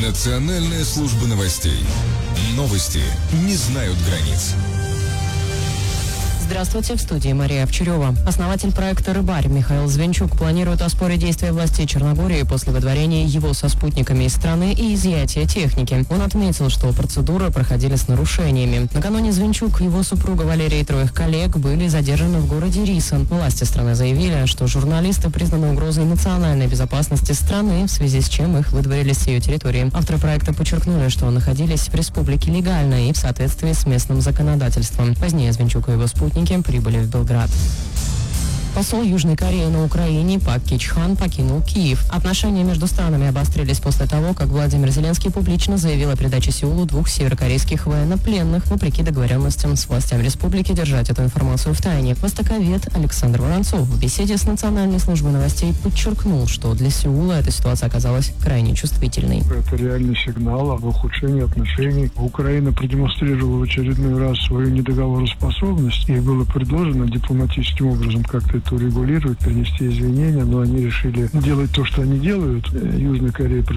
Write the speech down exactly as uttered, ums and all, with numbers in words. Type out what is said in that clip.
Национальная служба новостей. Новости не знают границ. Здравствуйте, в студии Мария Овчарева. Основатель проекта «Рыбарь» Михаил Звенчук планирует оспорить действия властей Черногории после выдворения его со спутниками из страны и изъятия техники. Он отметил, что процедуры проходили с нарушениями. Накануне Звенчук, его супруга Валерия и троих коллег были задержаны в городе Рисан. Власти страны заявили, что журналисты признаны угрозой национальной безопасности страны, в связи с чем их выдворили с ее территории. Авторы проекта подчеркнули, что находились в республике легально и в соответствии с местным законодательством. Позднее Звенчук и его спутники прибыли в Белград. Посол Южной Кореи на Украине Пак Кич Хан покинул Киев. Отношения между странами обострились после того, как Владимир Зеленский публично заявил о передаче Сеулу двух северокорейских военнопленных, вопреки договоренностям с властями республики держать эту информацию в тайне. Востоковед Александр Воронцов в беседе с Национальной службой новостей подчеркнул, что для Сеула эта ситуация оказалась крайне чувствительной. Это реальный сигнал об ухудшении отношений. Украина продемонстрировала в очередной раз свою недоговороспособность, и было предложено дипломатическим образом как-то это урегулировать, принести извинения, но они решили делать то, что они делают. Южная Корея